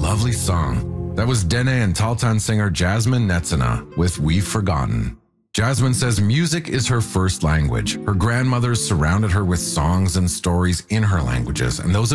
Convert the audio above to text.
lovely song. That was Dene and Taltan singer Jasmine Netsina with We've Forgotten. Jasmine says music is her first language. Her grandmothers surrounded her with songs and stories in her languages, and those